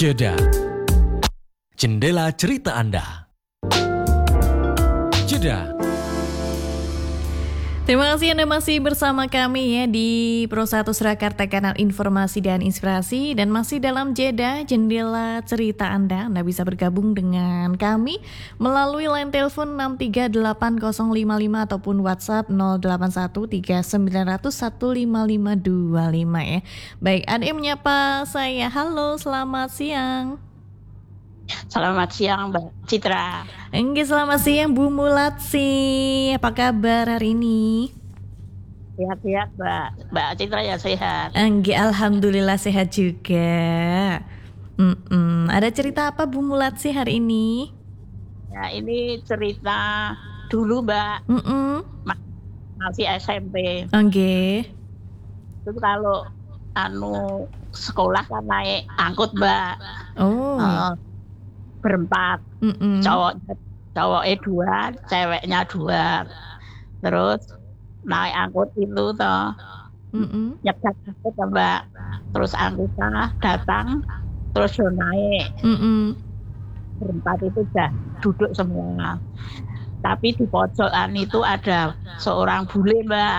Jeda. Jendela cerita Anda. Jeda. Terima kasih Anda masih bersama kami ya di Pro 1 Surakarta, kanal informasi dan inspirasi, dan masih dalam jeda jendela cerita Anda. Anda bisa bergabung dengan kami melalui line telepon 6388055 ataupun WhatsApp 081390015525 ya. Baik, ada yang menyapa saya. Halo, selamat siang. Selamat siang Mbak Citra. Enggak, selamat siang Bu Mulatsi. Apa kabar hari ini? Sehat-sehat Mbak Citra ya, sehat. Enggak, alhamdulillah sehat juga. Ada cerita apa Bu Mulatsi hari ini? Ya, ini cerita dulu Mbak. Masih SMP. Oke. Itu kalau sekolah kan naik angkut Mbak. Oh. Berempat. Cowoknya 2, ceweknya 2. Terus naik angkut itu toh. Nyegat angkut Mbak. Terus angkutnya datang, terus naik. Berempat itu udah duduk semua. Tapi di pojokan itu ada seorang bule Mbak.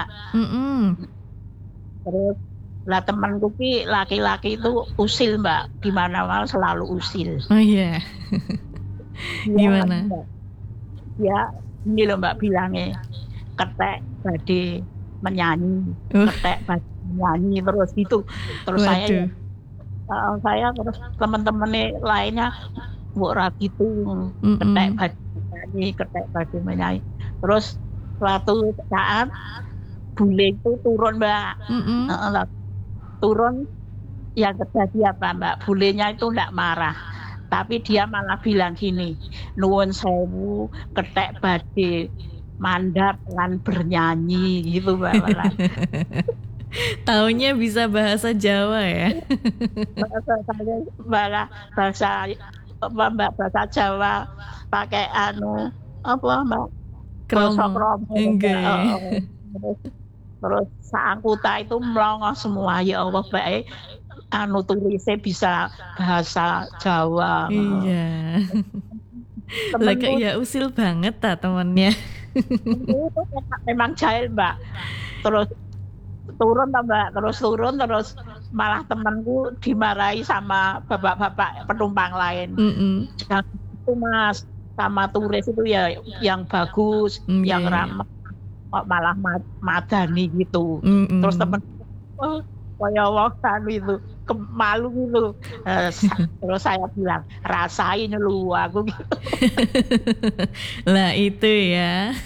Terus lah temanku ki laki-laki itu usil Mbak, di mana-mana selalu usil. Oh iya. Gimana? Ya, ini loh Mbak bilangnya, ketek badhe menyanyi, ketek badhe menyanyi terus gitu. Terus saya terus teman-teman lainnya ora gitu, ketek badhe menyanyi. Terus suatu saat bule itu turun Mbak. Turun, yang terjadi apa Mbak? Bulenya itu enggak marah, tapi dia malah bilang gini, nuwun sewu, ketek badhe mandap lan bernyanyi gitu Mbak. Taunya bisa bahasa Jawa ya? bahasa Jawa pakai apa Mbak? Kromo. Terus saangkuta itu melongo semua, ya Allah baik tulisnya bisa bahasa Jawa. Iya. Laka ya usil banget temannya. Itu memang jahil Mbak. Terus turun Mbak, terus malah temanku dimarahi sama bapak-bapak penumpang lain. Jangan itu Mas, sama tulis itu ya yang bagus, yang ramah, malah madani gitu. Terus temen kaya waktu itu malu gitu. Terus saya bilang, rasain lu aku gitu. Lah itu ya.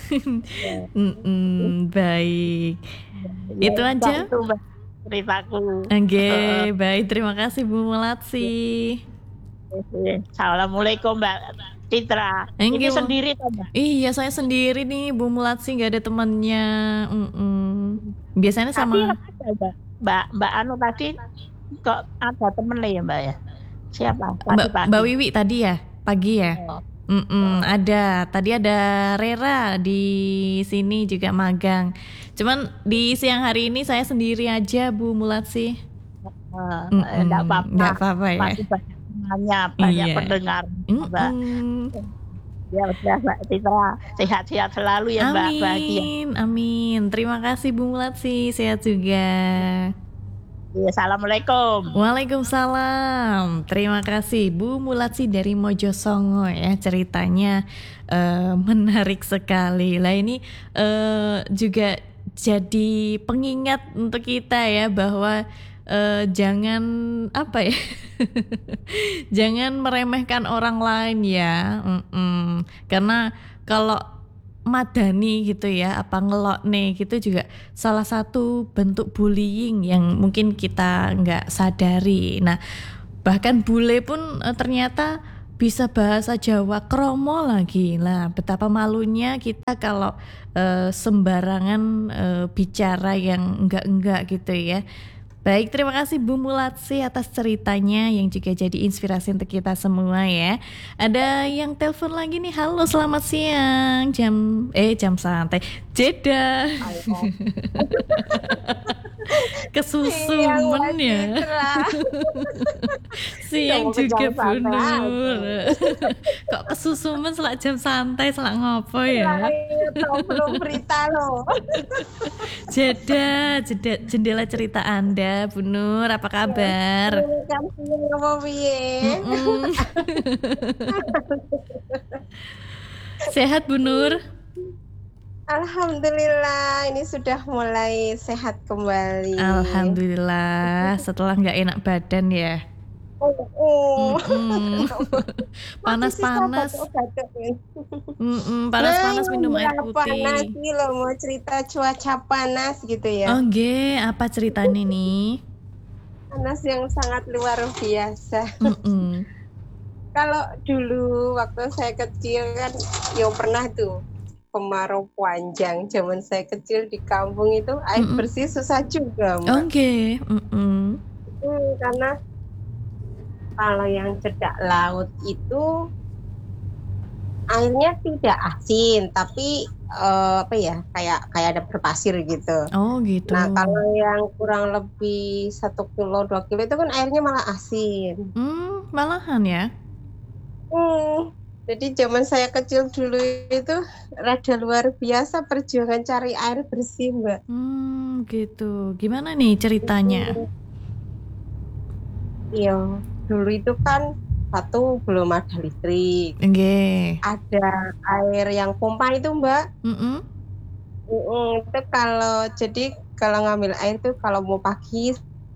Baik. Itu aja itu ceritaku. Oke, baik, terima kasih Bu Mulatsi. Assalamualaikum Mbak Citra. Ini sendiri Mbak? Iya, saya sendiri nih Bu Mulatsi, nggak ada temannya. Biasanya sama Mbak tadi kok ada temen ya Mbak ya? Siapa? Mbak Wiwi tadi ya, pagi ya. Ada, tadi ada Rera di sini juga magang. Cuman di siang hari ini saya sendiri aja Bu Mulatsi. Enggak apa-apa ya. Masih banyak pendengar Mbak. Ya udah Mbak Citra, sehat-sehat selalu ya Mbak. Amin. Terima kasih Bu Mulatsi, sehat juga. Assalamualaikum. Waalaikumsalam. Terima kasih Bu Mulatsi dari Mojosongo ya, ceritanya menarik sekali. Lah ini juga jadi pengingat untuk kita ya, bahwa jangan jangan meremehkan orang lain ya. Karena kalau madani gitu ya, ngelokne gitu juga salah satu bentuk bullying yang mungkin kita nggak sadari. Nah, bahkan bule pun ternyata bisa bahasa Jawa kromo lagi. Lah, betapa malunya kita kalau sembarangan bicara yang enggak gitu ya. Baik, terima kasih Bu Mulatsi atas ceritanya yang juga jadi inspirasi untuk kita semua ya. Ada yang telepon lagi nih. Halo, selamat siang. Jam santai. Jeda. Kesusumen ya. Siang juga Bunur. Kok kesusumen selak jam santai selak ngopo ya? Belum berita loh. Jendela cerita Anda, Bunur, apa kabar? Sehat Bunur? Alhamdulillah, ini sudah mulai sehat kembali. Alhamdulillah, setelah nggak enak badan ya. Panas-panas. Panas-panas minum air putih. Panas nih loh, mau cerita cuaca panas gitu ya. Oke, apa ceritanya nih? Panas yang sangat luar biasa. Kalau dulu waktu saya kecil kan, ya pernah tuh kemarau panjang. Zaman saya kecil di kampung itu air bersih susah juga, Mbak. Oke. Karena kalau yang cedak laut itu airnya tidak asin, tapi kayak ada berpasir gitu. Oh gitu. Nah kalau yang kurang lebih 1 kilo 2 kilo itu kan airnya malah asin. Malahan ya. Jadi zaman saya kecil dulu itu rada luar biasa perjuangan cari air bersih, Mbak. Gitu. Gimana nih ceritanya? Iya, dulu itu kan satu belum ada listrik. Ada air yang pompa itu, Mbak. Itu kalau ngambil air itu kalau mau pagi.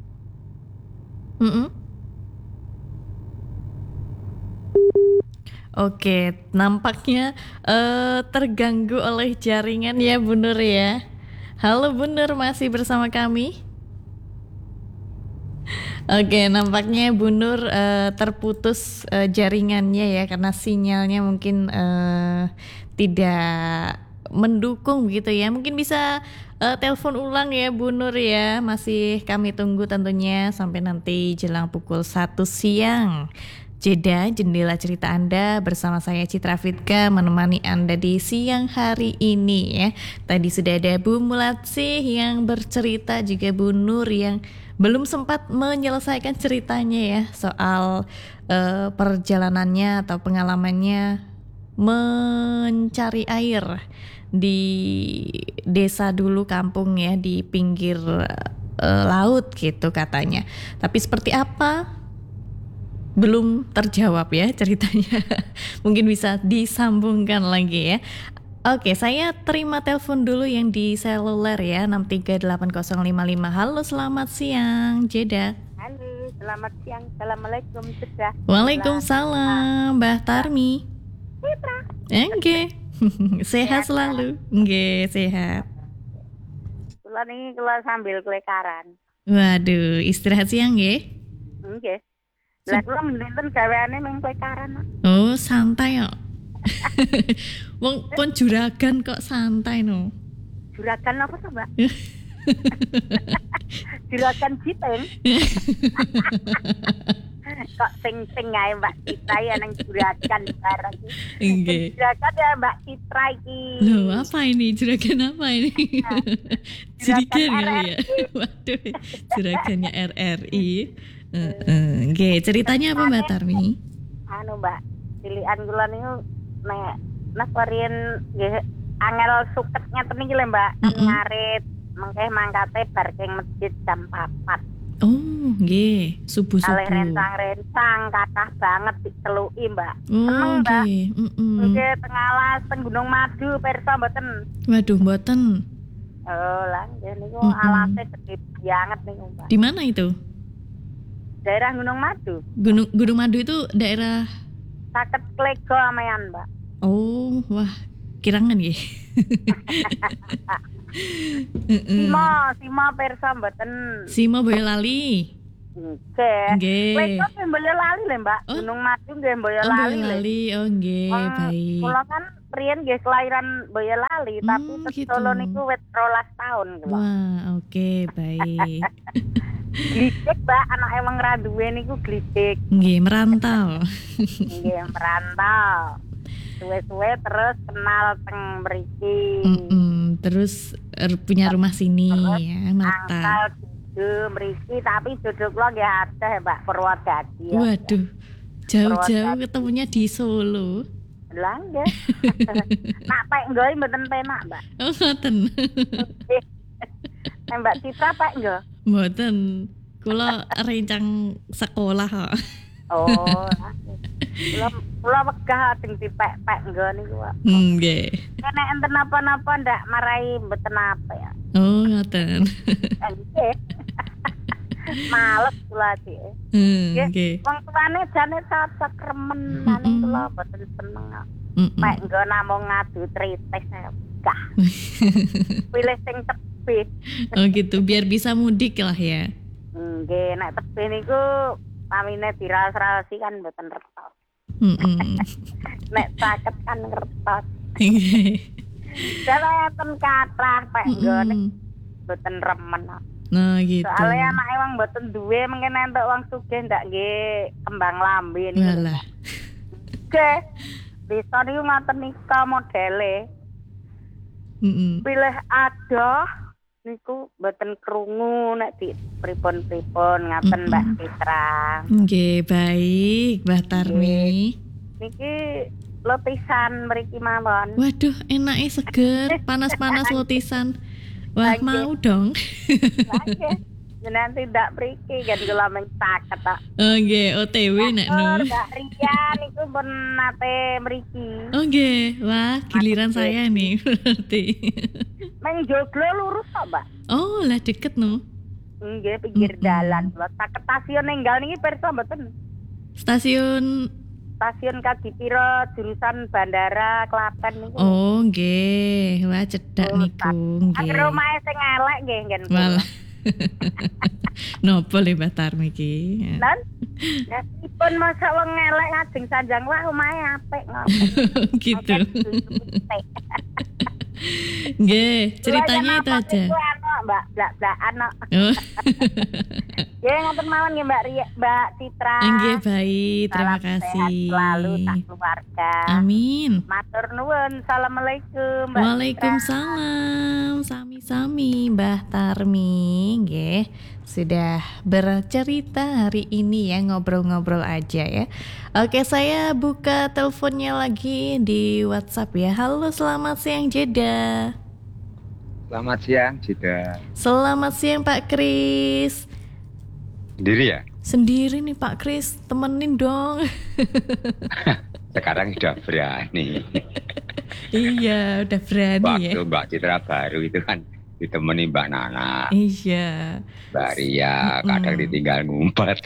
Oke, nampaknya terganggu oleh jaringan ya Bunur ya. Halo Bunur, masih bersama kami? Oke, nampaknya Bunur terputus jaringannya ya, karena sinyalnya mungkin tidak mendukung gitu ya. Mungkin bisa telepon ulang ya Bunur ya. Masih kami tunggu tentunya sampai nanti jelang pukul 1 siang. Jeda jendela cerita Anda bersama saya Citra Fitka menemani Anda di siang hari ini ya. Tadi sudah ada Bu Mulatsih yang bercerita, juga Bu Nur yang belum sempat menyelesaikan ceritanya ya soal perjalanannya atau pengalamannya mencari air di desa dulu, kampung ya, di pinggir laut gitu katanya. Tapi seperti apa? Belum terjawab ya ceritanya. Mungkin bisa disambungkan lagi ya. Oke, saya terima telepon dulu yang di seluler ya, 6380055. Halo, selamat siang, Jeda. Halo, selamat siang. Assalamualaikum, Citra. Waalaikumsalam, Mbah Tarmi. Citra. Sehat selalu. Sehat. Kula niki sambil kelekaran. Waduh, istirahat siang nggih? Nggih. Lah kula mendenten gaweane mung kelekaran. Oh, santai kok. Wong kon juragan kok santai no. Juragan apa tuh, Mbak? Juragan jiting. Kok sing ae Mbak Citra ya nang juragan bareng. Nggih. Juragan ya Mbak Citra iki. Loh, apa ini? Juragan apa ini? Juragan kali ya. Waduh, juragannya RRI. Nggih, ceritanya apa Mbak Tarmi? Anu Mbak, pilihan kula niku nek varian nggih angel suket ngeten iki lho Mbak, ngarit mengke mangkate bar king masjid jam 4. Oh, nggih, subuh-subuh. Kalih rencang-rencang kathah banget diteluki, Mbak. Oh, nggih. Nggih, Tengalas teng Gunung Madu pirsa mboten? Waduh, mboten. Oh, lah nggih niku alase gede banget niku, Mbak. Di mana itu? Daerah Gunung Madu. Gunung Madu itu daerah Saket Klego amean, Mbak. Oh, wah, kirangan nggih. Sima pirsa mboten. Sima Boyolali. Nggih. Klego nggih Boyolali lho, Mbak. Gunung Madu nggih Boyolali lho. Oh, nggih, baik. Kula kan riyen nggih kelahiran Boyolali, tapi gitu. Solo niku wis 12 tahun kula. Wah, oke, baik. Glicik, Mbak, anake wong ra duwe niku glicik. Nggih, merantau. Nggih, merantau. Suwe-suwe terus kenal teng mriki. Terus punya rumah sini ya, Mata. Angkal jodoh mriki tapi jodoh kula nggih akeh Mbak Purwodadi. Waduh, jauh-jauh ketemunya di Solo. Lah nggih. Nak pek nggo mboten penak, Mbak. Oh, ngoten. Mbak Citra pek nggo. Mboten. Kula rencang sekolah kok. Oh. Kula wegah ding dipek-pek nggo niku, Pak. Nggih. Nek enten napa-napa ndak marai mboten apa ya. Oh, ngoten. Nggih. Males kula iki. Nggih. Wong tuane jane cocok remen nang kula mboten seneng. Pek nggo namung ngadu tritis gah. Pilih sing tebih. Oh gitu, biar bisa mudik lah ya. Nggih, nek tebih niku pamine diraos-raosi kan mboten retos. Nek caket kan ngertos. Nggih. Saya ten kathah pek nggone mboten remen. Nah gitu. Soalnya anake wong mboten duwe mengke entuk wong sugih ndak nggih kembang lambe niku. Walah. Nggih. Bisa niku ngoten nika modele. Pilih adoh niku mboten krungu nek di pripun-pripun ngaten Mbak Citra. Nggih, baik, Mbah Tarmi. Niki lotisan mriki mawon. Waduh, enake seger, panas-panas lotisan. Wah, mau dong. Nggih. Nanti ndak mriki kan kula mung caket tok. Oh nggih, OTW nek nu. Mbak Ria niku pun nate mriki. Oh nggih, wah giliran saya nih berarti. Meng joglo lurus kok, Mbak. Oh, lah deket nu. Nggih, pinggir dalan. Caket stasiun Enggal niki pirsa mboten? Stasiun Kadipiro jurusan Bandara Klaten niku. Oh nggih, wah cedak niku nggih. Angger omahe sing elek nggih nggen. Malah. Nopo le Mbah Tarmi iki? Lan pun masa wong elek ngajeng sanjang wah omahe apik ngopo. Gitu. Nggih, ceritanya itu aja. Mbak, blak-blakan kok. Oh. Nggih, ngoten mawon nggih Mbak Citra. Nggih, baik, terima Salam sehat kasih. selalu tak keluarga. Amin. Matur nuwun. Assalamualaikum Mbak Waalaikumsalam. Sami-sami Mbah Tarmi, nggih. Sudah bercerita hari ini ya, ngobrol-ngobrol aja ya. Oke, saya buka teleponnya lagi di WhatsApp ya. Halo, selamat siang Jeda. Selamat siang, Jeda. Selamat siang Pak Kris. Sendiri ya? Sendiri nih Pak Kris, temenin dong. Sekarang sudah berani. Iya, udah berani Waktu ya. Mbak Citra baru itu kan ditemani Mbak Nana, Iya. Mbak Ria, kadang ditinggal ngumpet.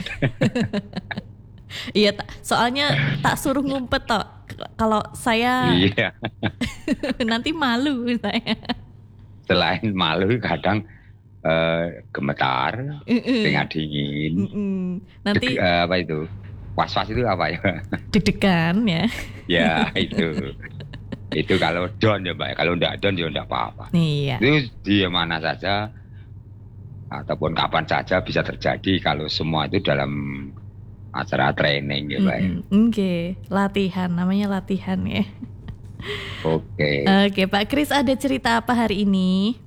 Iya, soalnya tak suruh ngumpet toh. Kalau saya Iya. nanti malu saya. Selain malu kadang gemetar, tengah dingin. Nanti Apa itu? Was-was itu apa ya? deg-degan ya. Ya itu. Itu kalau down ya Mbak. Kalau enggak down ya enggak apa-apa. Iya. Itu di mana saja ataupun kapan saja bisa terjadi kalau semua itu dalam acara training ya Mbak. Oke, latihan, namanya latihan ya. Oke. Oke, Pak Kris ada cerita apa hari ini?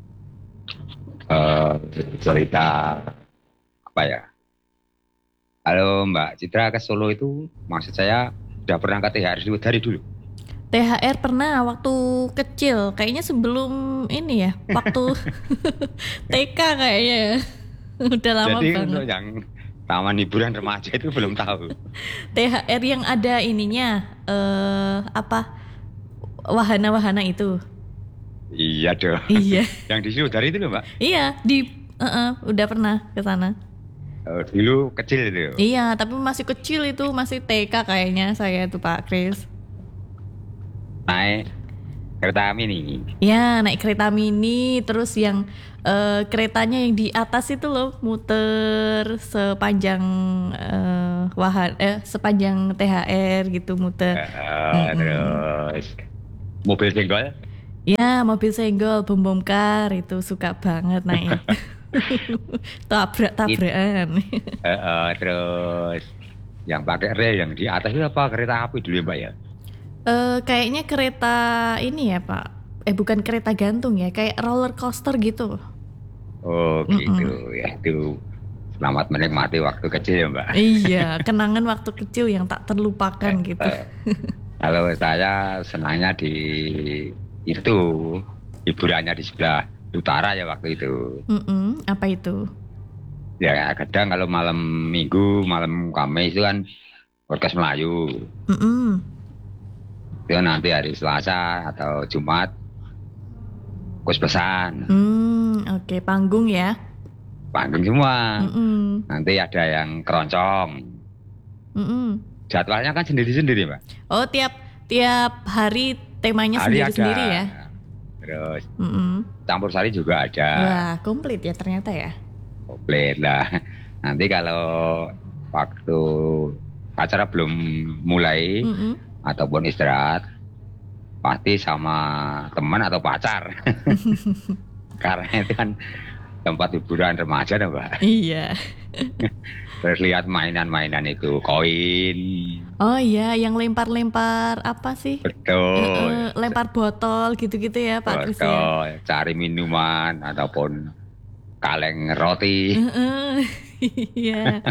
Cerita apa ya? Kalau Mbak Citra ke Solo itu, maksud saya sudah pernah ke THR dari dulu? THR pernah waktu kecil, kayaknya sebelum ini ya, waktu TK kayaknya ya. Udah lama Jadi banget. untuk yang taman hiburan remaja itu belum tahu. THR yang ada ininya, apa, wahana-wahana itu. Iya dong. Iya. Yang di situ dari itu loh Mbak? Iya, udah pernah ke sana. Dulu kecil itu. Iya, tapi masih kecil itu, masih TK kayaknya saya tuh Pak Kris. Naik kereta mini. Ya, naik kereta mini, terus yang keretanya yang di atas itu loh, muter sepanjang sepanjang THR gitu muter. Terus mobil senggol? Ya, mobil senggol, bom kar itu suka banget naik. Tabrak-tabrakan. Terus yang pakai rel yang di atas itu apa, kereta api dulu ya Mbak ya? Kayaknya kereta ini ya Pak, bukan kereta gantung ya, kayak roller coaster gitu. Oh gitu ya, itu selamat menikmati waktu kecil ya Mbak. Iya, kenangan waktu kecil yang tak terlupakan gitu. Kalau saya senangnya di itu hiburannya di sebelah utara ya waktu itu. Apa itu? Ya kadang kalau malam Minggu, malam Kamis itu kan orkes Melayu. Itu nanti hari Selasa atau Jumat kos-kosan. Oke, panggung ya. Panggung semua. Nanti ada yang keroncong. Jadwalnya kan sendiri-sendiri, Mbak. Oh, tiap hari temanya Hari sendiri-sendiri ada. ya. Terus campur sari juga ada. Wah, komplit ya ternyata ya. Komplit lah. Nanti kalau waktu acara belum mulai ataupun istirahat, pasti sama teman atau pacar. Karena itu kan tempat hiburan remaja, Mbak. Iya. Terus lihat mainan-mainan itu, koin. Oh iya, yang lempar-lempar apa sih? Betul. Lempar botol gitu-gitu ya Pak Kris ya. Betul. Cari minuman ataupun kaleng roti. Iya.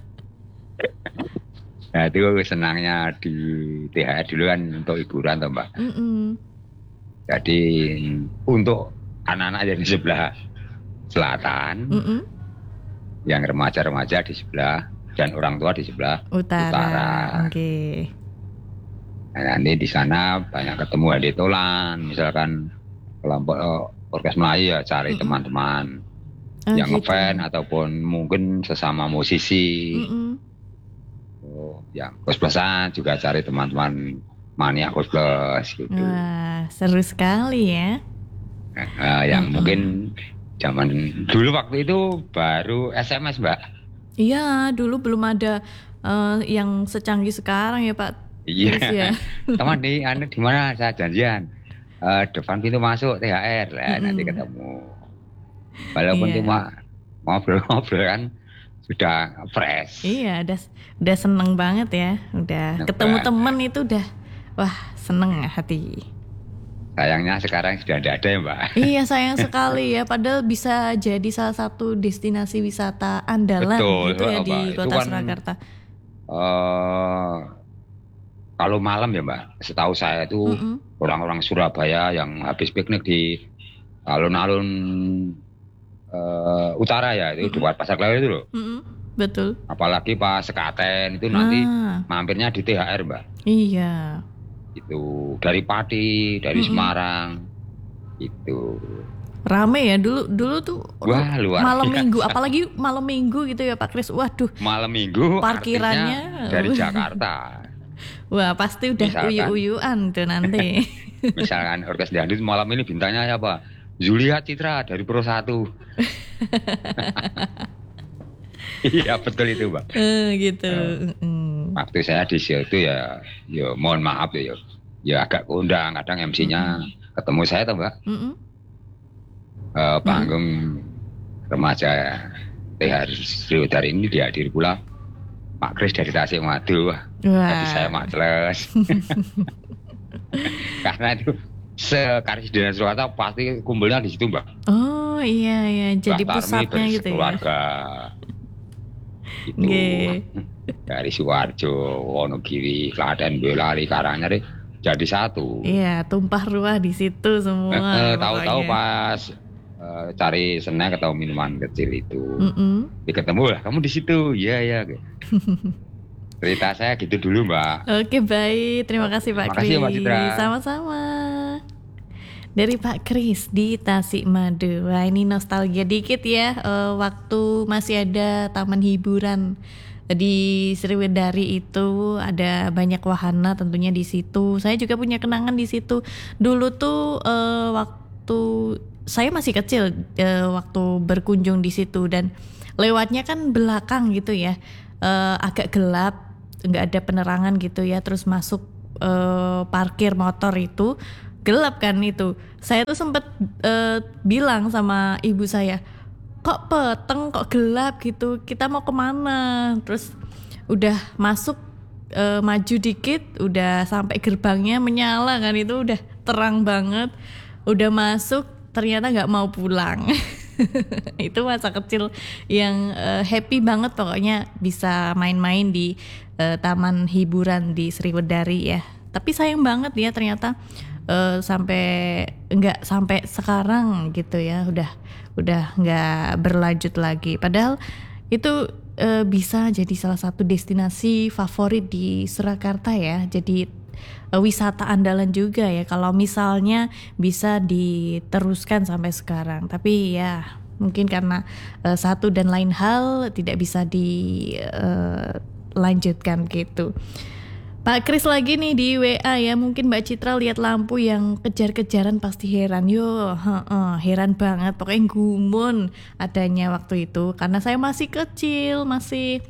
Nah itu senangnya di THR dulu kan untuk hiburan toh Mbak. Jadi untuk anak-anak yang di sebelah selatan, yang remaja-remaja di sebelah dan orang tua di sebelah utara. Oke. Nah, nanti di sana banyak ketemu Hadi Tolan, misalkan kelompok orkes Melayu ya cari teman-teman yang gitu. ngefans ataupun mungkin sesama musisi. Yang kos-kosan juga cari teman-teman mania kos-kos gitu. Wah, seru sekali ya. Yang mungkin zaman dulu waktu itu baru SMS Mbak. Iya, dulu belum ada yang secanggih sekarang ya Pak. Iya. Ya. Teman di mana saya janjian depan pintu masuk THR lah nanti ketemu. Walaupun cuma ngobrol-ngobrol kan sudah fresh. Iya, udah seneng banget ya. Udah ketemu temen itu udah wah seneng hati. Sayangnya sekarang sudah tidak ada ya Mbak. Iya sayang sekali ya. Padahal bisa jadi salah satu destinasi wisata andalan. Betul, gitu ya di Kota kan, Surakarta. Kalau malam ya Mbak, setahu saya itu orang-orang Surabaya yang habis piknik di alun-alun utara ya, itu dekat Pasar Klewer itu loh. Betul. Apalagi pas sekaten itu nanti mampirnya di THR Mbak. Iya. Itu dari Pati, dari Semarang, itu. Rame ya dulu tuh. Wah, luar malam biasa. Minggu, apalagi malam Minggu gitu ya Pak Kris. Waduh. Malam Minggu parkirannya dari Jakarta. Wah pasti udah uyu-uyuan tuh nanti. Misalkan orkes dangdut malam ini bintangnya apa? Zulia Citra dari Pro 1. Iya betul itu Mbak. Gitu. Waktu saya di situ ya mohon maaf ya agak kondang, kadang MC-nya ketemu saya tuh Mbak. Panggung remaja THR Sriwedari ini dihadiri pula Pak Kris dari Tasikmalaya. Tapi saya males. Karena itu Sekaris Dinas Surakarta pasti kumpulnya di situ Mbak. Oh iya jadi pusatnya gitu ya. Keluarga itu dari Suwarjo, Wonogiri, Klaten, Boyolali, Karanganyar jadi satu. Iya tumpah ruah di situ semua. Tahu-tahu pas cari snack atau minuman kecil itu, ketemu lah kamu di situ. Iya. Cerita saya gitu dulu Mbak. Oke baik, terima kasih Pak Kris. Terima kasih Mbak Citra. Sama-sama. Dari Pak Kris di Tasikmadu. Wah ini nostalgia dikit ya. Waktu masih ada taman hiburan di Sriwedari itu ada banyak wahana tentunya di situ. Saya juga punya kenangan di situ. Dulu tuh waktu saya masih kecil waktu berkunjung di situ dan lewatnya kan belakang gitu ya. Agak gelap, nggak ada penerangan gitu ya, terus masuk parkir motor itu gelap kan itu. Saya tuh sempet bilang sama ibu saya, kok peteng, kok gelap gitu, kita mau kemana? Terus udah masuk maju dikit, udah sampai gerbangnya menyala kan, itu udah terang banget. udah masuk ternyata nggak mau pulang. Itu masa kecil yang happy banget pokoknya bisa main-main di taman hiburan di Sriwedari ya. Tapi sayang banget ya ternyata sampai nggak sampai sekarang gitu ya, udah nggak berlanjut lagi. Padahal itu bisa jadi salah satu destinasi favorit di Surakarta ya. Jadi wisata andalan juga ya kalau misalnya bisa diteruskan sampai sekarang. Tapi ya mungkin karena satu dan lain hal tidak bisa dilanjutkan gitu. Pak Kris lagi nih di WA ya, mungkin Mbak Citra lihat lampu yang kejar-kejaran pasti heran. Heran banget, pokoknya gumun adanya waktu itu karena saya masih kecil, masih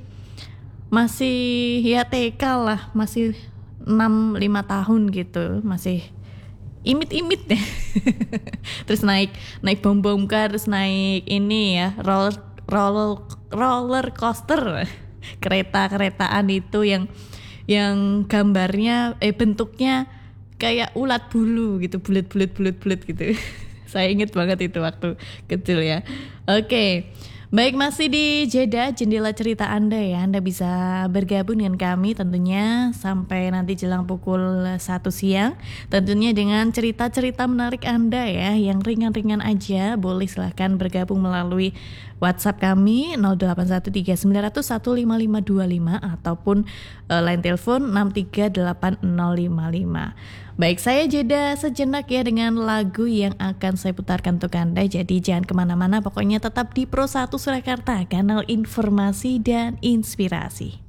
ya TK lah, masih 6-5 tahun gitu, masih imit-imit deh. Terus naik bom car, terus naik ini ya, roller coaster, kereta-keretaan itu yang gambarnya bentuknya kayak ulat bulu gitu, bulat gitu. Saya inget banget itu waktu kecil ya. Oke. Baik, masih di jendela cerita Anda ya. Anda bisa bergabung dengan kami tentunya sampai nanti jelang pukul 1 siang. Tentunya dengan cerita-cerita menarik Anda ya, yang ringan-ringan aja. Boleh silahkan bergabung melalui WhatsApp kami 0813901555 ataupun line telepon 6380055. Baik, saya jeda sejenak ya dengan lagu yang akan saya putarkan untuk Anda. Jadi jangan kemana-mana, pokoknya tetap di Pro 1 Surakarta, kanal informasi dan inspirasi.